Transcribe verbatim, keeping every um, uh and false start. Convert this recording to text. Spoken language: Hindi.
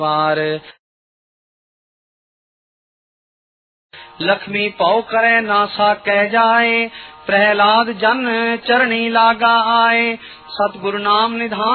वार लक्ष्मी पौ करे नासा कह जाए, प्रहलाद जन चरणी लागा आए। सतगुरु नाम निधान